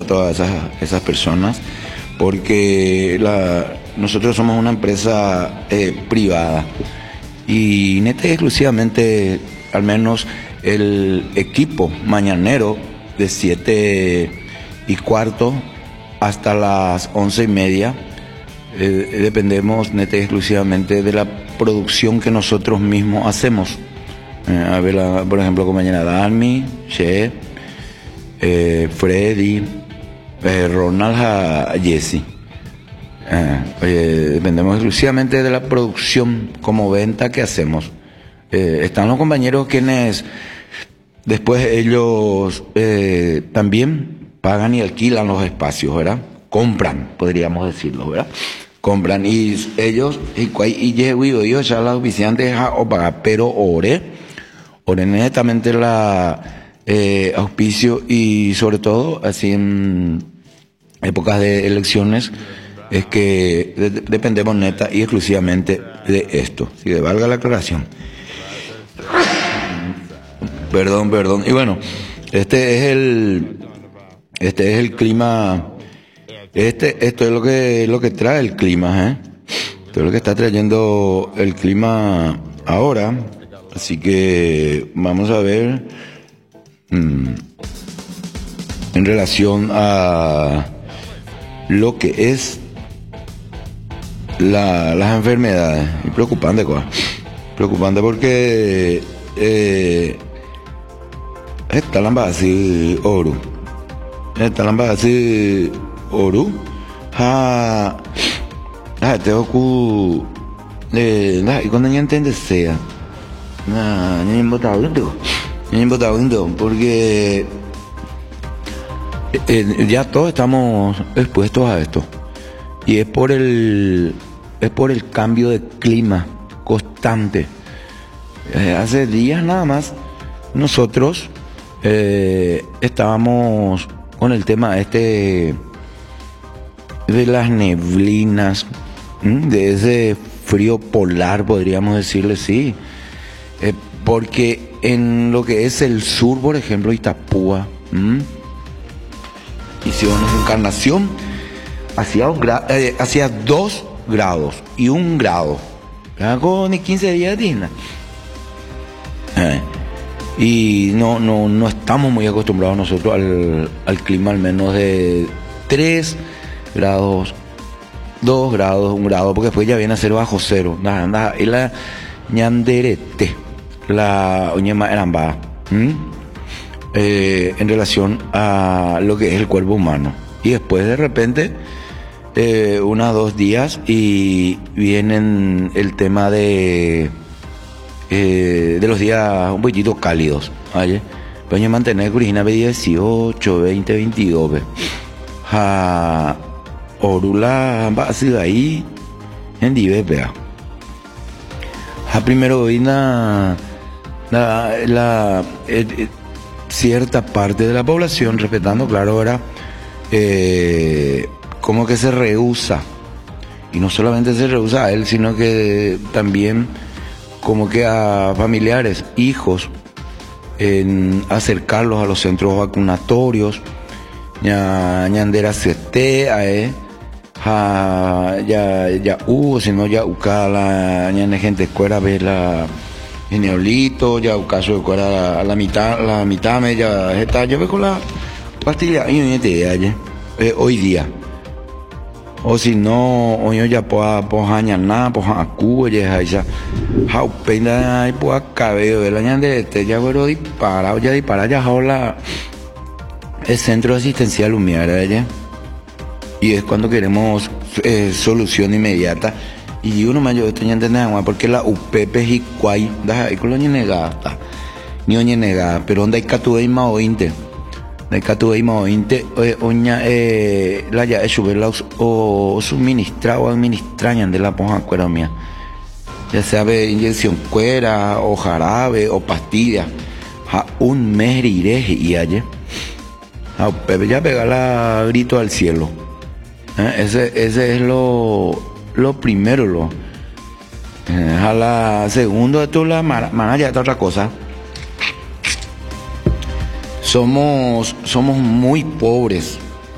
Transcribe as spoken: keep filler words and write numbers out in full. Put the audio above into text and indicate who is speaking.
Speaker 1: todas esas, esas personas, porque la, nosotros somos una empresa eh, privada y neta y exclusivamente, al menos el equipo mañanero de siete y cuarto hasta las once y media, eh, dependemos neta y exclusivamente de la producción que nosotros mismos hacemos. Eh, a ver, la, por ejemplo, compañera Dami, Che, eh, Freddy, eh, Ronald, a, a Jesse. Eh, eh, dependemos exclusivamente de la producción como venta que hacemos. Eh, están los compañeros quienes después ellos eh, también pagan y alquilan los espacios, ¿verdad? Compran, podríamos decirlo, ¿verdad? Compran y ellos, y y yo ya la oficiante o pagar, pero ore, ore netamente la eh, auspicio y sobre todo así en épocas de elecciones es que de, dependemos neta y exclusivamente de esto, si le valga la aclaración. Perdón, perdón. Y bueno, este es el este es el clima. Este, esto es lo que lo que trae el clima, ¿eh? Esto es lo que está trayendo el clima ahora. Así que vamos a ver mmm, en relación a lo que es la, las enfermedades. Y preocupante, cosa. Preocupante porque eh, esta lámpara así oro. Esta lámpara así oro. Ha ha te ocu eh na y cuando ya entiendes sea. Na, ni botado dentro. Ni botado dentro porque eh, ya todos estamos expuestos a esto. Y es por el es por el cambio de clima constante. Eh, hace días nada más nosotros eh, estábamos con el tema este de las neblinas, ¿m? De ese frío polar, podríamos decirle, sí. Eh, porque en lo que es el sur, por ejemplo, Itapúa, ¿m? hicieron una encarnación hacia, un gra eh, hacia dos grados y un grado. Hago ni quince días digna. Eh, y no, no, no estamos muy acostumbrados nosotros al, al clima al menos de tres grados, dos grados, un grado, porque después ya viene a ser bajo cero. Nada, nada, y la ñanderete, la oñema eramba, eh, en relación a lo que es el cuerpo humano. Y después de repente, eh, unos dos días, y vienen el tema de eh, de los días un poquitito cálidos, ¿vale? Voy a mantener Curigina dieciocho, veinte, veintidós, ¿ve? Ja, Orula va a ser ahí en Dive, vea. Ja, primero vino la, la eh, cierta parte de la población, respetando, claro, ahora eh, como que se rehúsa, y no solamente se rehúsa a él, sino que también como que a familiares, hijos, en acercarlos a los centros vacunatorios, ya ñandera sete ae ja ya ya u si no ya uka la ñane gente escuela ver la geneolito ya ucaso de cuera a la mitad la mitad me ya está yo veo con la pastilla y no te aye eh, hoy día o si no hoy ya poa pojaña nada poja acu ya ya ja pena y poa cabello de la ñande te ya bueno disparado ya dispara ya hola el centro asistencial Humiara allá, y es cuando queremos eh, solución inmediata. Y uno mayor esto ya entendemos porque la U P P y Cuay da y con lo negada ni oñe negada pero donde hay catuve y maointe hay catuve y maointe oña eh la ya es subirla o suministrar o administrar de la ponja cuera mía, ya sea de inyección cuera o jarabe o pastilla a un mes iré y ayer ah, ya pega la grito al cielo. ¿Eh? Ese, ese es lo, lo primero. Lo, eh, a la segundo, esto la mana ya está otra cosa. Somos, somos muy pobres